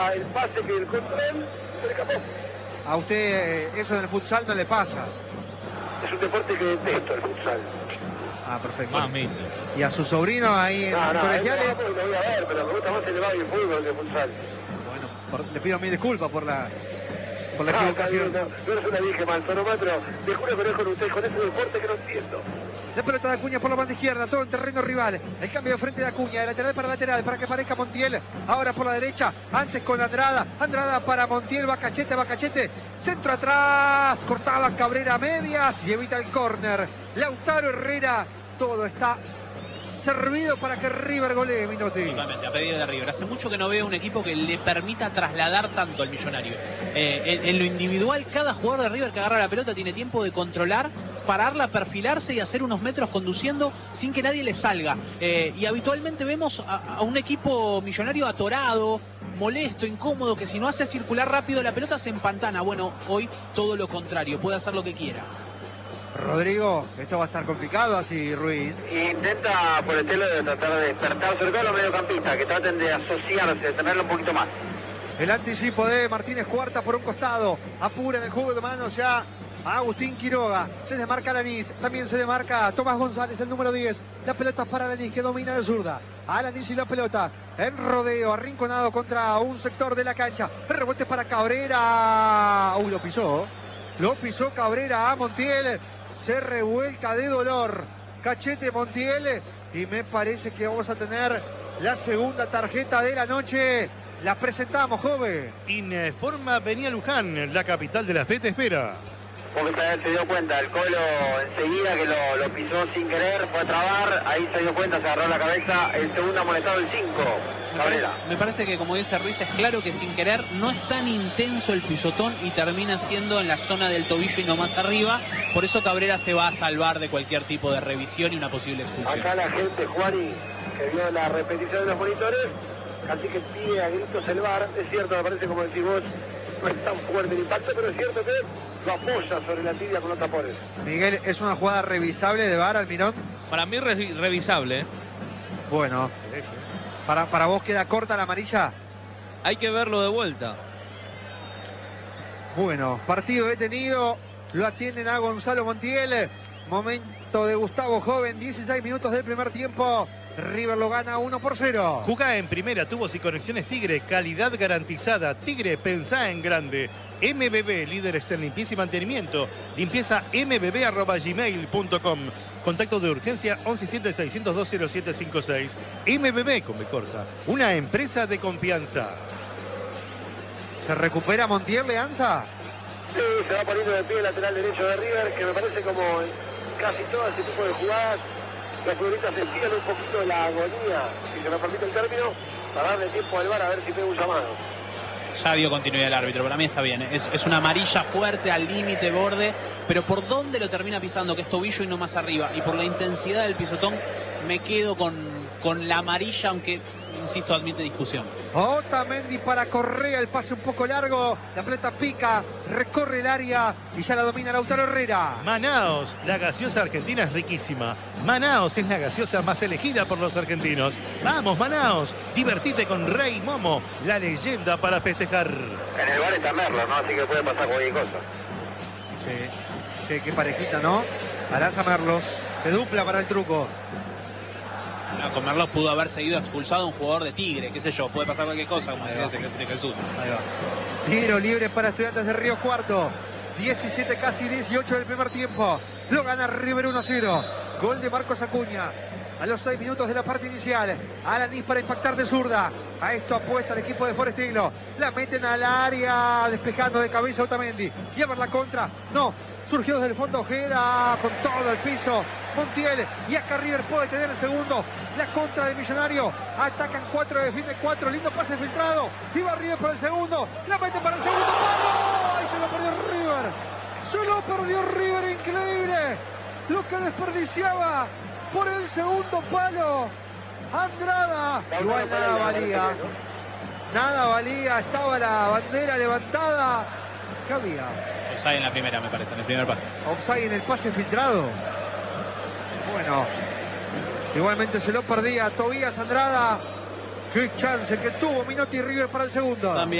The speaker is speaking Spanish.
el pase que el control se le escapó. A usted eso en el futsal no le pasa. Es un deporte que detesto, el futsal. Ah, perfecto. Mamita. Y a su sobrino ahí en colegiales. No, lo voy a ver, pero me gusta más el elevado y el fútbol que el futsal. Bueno, le pido mil disculpas por la equivocación. No es una dije manso nomás, pero te juro que no es con usted, con ese deporte que no entiendo. La pelota de Acuña por la banda izquierda, todo en terreno rival. El cambio de frente de Acuña, de lateral para que aparezca Montiel. Ahora por la derecha, antes con Andrada. Andrada para Montiel, Bacachete. Centro atrás, cortaba Cabrera a medias y evita el córner. Lautaro Herrera, todo está servido para que River golee, Minotti. Totalmente, a pedir de River. Hace mucho que no veo un equipo que le permita trasladar tanto al Millonario. En lo individual, cada jugador de River que agarra la pelota tiene tiempo de controlar, pararla, perfilarse y hacer unos metros conduciendo sin que nadie le salga. Y habitualmente vemos a un equipo millonario atorado, molesto, incómodo, que si no hace circular rápido la pelota se empantana. Bueno, hoy todo lo contrario, puede hacer lo que quiera. Rodrigo, esto va a estar complicado así, Ruiz. Intenta por el estilo de tratar de despertar, sobre todo los mediocampistas, que traten de asociarse, de tenerlo un poquito más. El anticipo de Martínez Cuarta por un costado. Apura en el juego de manos ya a Agustín Quiroga. Se desmarca Alanís. También se desmarca Tomás González, el número 10. La pelota es para Alanís, que domina de zurda. Alanís y la pelota en rodeo, arrinconado contra un sector de la cancha. El rebote es para Cabrera. Uy, lo pisó Cabrera a Montiel. Se revuelca de dolor Cachete Montiel. Y me parece que vamos a tener la segunda tarjeta de la noche. La presentamos, joven. Informa Venía Luján, la capital de la fe te espera. Porque se dio cuenta, el Colo enseguida que lo pisó sin querer, fue a trabar, ahí se dio cuenta, se agarró la cabeza, el segundo amonestado, el 5, Cabrera. Me parece que, como dice Ruiz, es claro que sin querer no es tan intenso el pisotón y termina siendo en la zona del tobillo y no más arriba. Por eso Cabrera se va a salvar de cualquier tipo de revisión y una posible expulsión. Acá la gente, Juani, que vio la repetición de los monitores, así que pide a gritos el VAR. Es cierto, me parece, como decís vos, no es tan fuerte el impacto, pero es cierto que lo apoya sobre la tibia con los tapones. Miguel, ¿es una jugada revisable de VAR, Almirón? Para mí revisable. Bueno, para vos queda corta la amarilla. Hay que verlo de vuelta. Bueno, partido detenido, lo atienden a Gonzalo Montiel. Momento de Gustavo Joven, 16 minutos del primer tiempo. River lo gana 1-0. Jugá en primera, tubos y conexiones Tigre, calidad garantizada. Tigre, pensá en grande. MBB, líderes en limpieza y mantenimiento. Limpieza mbb@gmail.com. Contacto de urgencia 117-602-0756. MBB, con B corta, una empresa de confianza. ¿Se recupera Montiel, Leanza? Sí, se va poniendo de pie el lateral derecho de River, que me parece como en casi todo ese tipo de jugadas, los futbolistas se tiran un poquito la agonía, si se me permite el término, para darle tiempo al VAR a ver si pega un llamado. Ya dio continuidad el árbitro, para mí está bien. Es una amarilla fuerte, al límite, borde, pero por dónde lo termina pisando, que es tobillo y no más arriba. Y por la intensidad del pisotón, me quedo con la amarilla, aunque, insisto, admite discusión. Otamendi para Correa, el pase un poco largo, la pelota pica, recorre el área y ya la domina Lautaro Herrera. Manaos, la gaseosa argentina es riquísima. Manaos es la gaseosa más elegida por los argentinos. Vamos, Manaos, divertite con Rey Momo, la leyenda para festejar. En el VAR está Merlo, ¿no? Así que puede pasar cualquier cosa. Sí, qué parejita, ¿no? Araza Merlos, de dupla para el truco. No, con Merlos pudo haber seguido expulsado a un jugador de Tigre, qué sé yo, puede pasar cualquier cosa, como decía de Jesús. Ahí va. Tiro libre para Estudiantes de Río Cuarto. 17, casi 18 del primer tiempo. Lo gana River 1-0. Gol de Marcos Acuña. A los 6 minutos de la parte inicial. Alanís para impactar de zurda. A esto apuesta el equipo de Forestino. La meten al área, despejando de cabeza Otamendi. Llevan la contra. No, surgió desde el fondo Ojeda con todo el piso. Montiel. Y acá River puede tener el segundo. La contra del Millonario. Atacan 4, defienden 4. Lindo pase filtrado. Y va River por el segundo. La meten para el segundo. ¡Palo! ¡Ay, se lo perdió River! Se lo perdió River, increíble. Lo que desperdiciaba por el segundo palo Andrada. Igual nada valía. Nada valía. Estaba la bandera levantada. ¿Qué había? Offside en la primera, me parece, en el primer pase. Offside en el pase filtrado. Bueno, igualmente se lo perdía Tobías Andrada. Qué chance que tuvo Minotti y River para el segundo. También